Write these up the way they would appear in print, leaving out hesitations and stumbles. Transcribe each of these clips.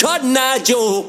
bad Najo.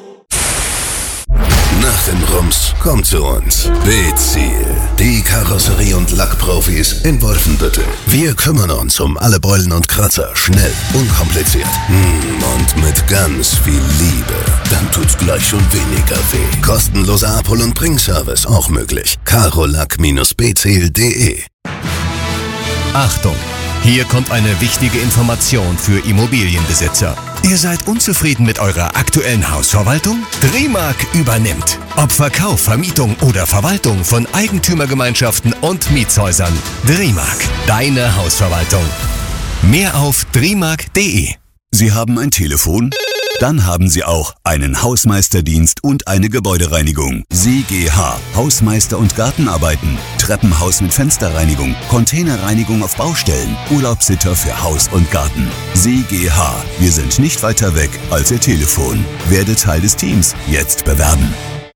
Nach dem Rums kommt zu uns B-Ziel, die Karosserie- und Lackprofis in Wolfenbüttel. Wir kümmern uns um alle Beulen und Kratzer, schnell, unkompliziert und mit ganz viel Liebe. Dann tut's gleich schon weniger weh. Kostenloser Abhol- und Bringservice auch möglich. karolack-bziel.de. Achtung! Hier kommt eine wichtige Information für Immobilienbesitzer. Ihr seid unzufrieden mit eurer aktuellen Hausverwaltung? Dremark übernimmt. Ob Verkauf, Vermietung oder Verwaltung von Eigentümergemeinschaften und Mietshäusern. Dremark, deine Hausverwaltung. Mehr auf dremark.de. Sie haben ein Telefon? Dann haben Sie auch einen Hausmeisterdienst und eine Gebäudereinigung. SIGH, Hausmeister- und Gartenarbeiten, Treppenhaus mit Fensterreinigung, Containerreinigung auf Baustellen, Urlaubssitter für Haus und Garten. SIGH, wir sind nicht weiter weg als Ihr Telefon. Werde Teil des Teams. Jetzt bewerben.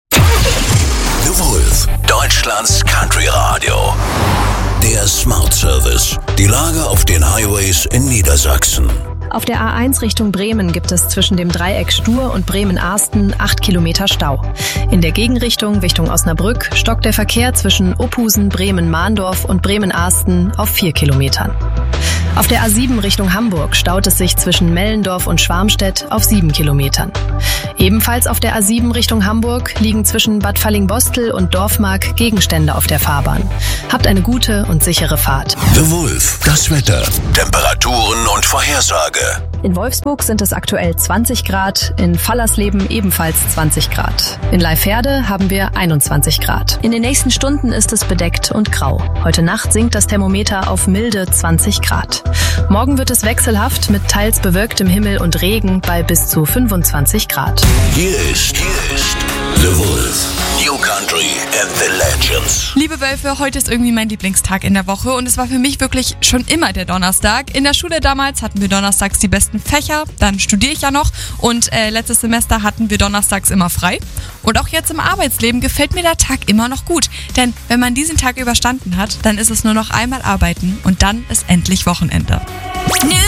The Wolf, Deutschlands Country Radio. Der Smart Service. Die Lage auf den Highways in Niedersachsen. Auf der A1 Richtung Bremen gibt es zwischen dem Dreieck Stur und Bremen-Arsten 8 Kilometer Stau. In der Gegenrichtung Richtung Osnabrück stockt der Verkehr zwischen Ophusen, Bremen-Mahndorf und Bremen-Arsten auf 4 Kilometern. Auf der A7 Richtung Hamburg staut es sich zwischen Mellendorf und Schwarmstedt auf 7 Kilometern. Ebenfalls auf der A7 Richtung Hamburg liegen zwischen Bad Fallingbostel und Dorfmark Gegenstände auf der Fahrbahn. Habt eine gute und sichere Fahrt. The Wolf, das Wetter, Temperaturen und Vorhersage. In Wolfsburg sind es aktuell 20 Grad, in Fallersleben ebenfalls 20 Grad. In Leiferde haben wir 21 Grad. In den nächsten Stunden ist es bedeckt und grau. Heute Nacht sinkt das Thermometer auf milde 20 Grad. Morgen wird es wechselhaft mit teils bewölktem Himmel und Regen bei bis zu 25 Grad. Hier ist The Wolf. New Country and the Legends. Liebe Wölfe, heute ist irgendwie mein Lieblingstag in der Woche und es war für mich wirklich schon immer der Donnerstag. In der Schule damals hatten wir donnerstags die besten Fächer, dann studiere ich ja noch und letztes Semester hatten wir donnerstags immer frei. Und auch jetzt im Arbeitsleben gefällt mir der Tag immer noch gut, denn wenn man diesen Tag überstanden hat, dann ist es nur noch einmal arbeiten und dann ist endlich Wochenende.